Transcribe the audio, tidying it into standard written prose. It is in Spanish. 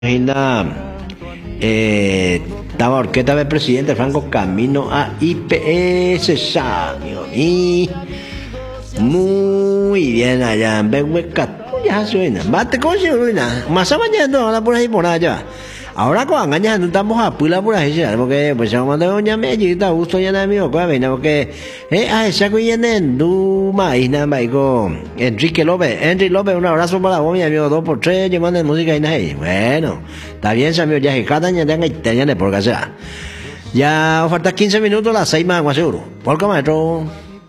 Imagina, estaba orquesta del presidente Franco camino a IPS amigo. Y muy bien allá en Behuecat. Ya suena. Mate con suena. Más mañana ahora por ahí por allá. Ahora con engañas no estamos a pula por ahí, porque pues vamos a mandar doña Mellita, gusto ya nada mío, porque esa cuya Duma y nada más con Enrique López, un abrazo para vos, mi amigo, 2x3, llevando música y nada. Bueno, está bien, amigo, ya que cada año tengan por casa. Ya falta 15 minutos, las 6 más, seguro. Por qué, maestro.